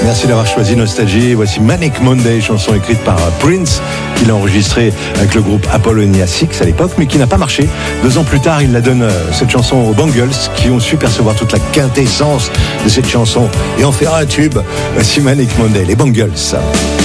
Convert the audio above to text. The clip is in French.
Merci d'avoir choisi Nostalgie. Voici Manic Monday, chanson écrite par Prince, qu'il a enregistrée avec le groupe Apollonia 6 à l'époque, mais qui n'a pas marché. 2 ans plus tard, il la donne, cette chanson, aux Bangles, qui ont su percevoir toute la quintessence de cette chanson et en faire un tube. Voici Manic Monday, les Bangles.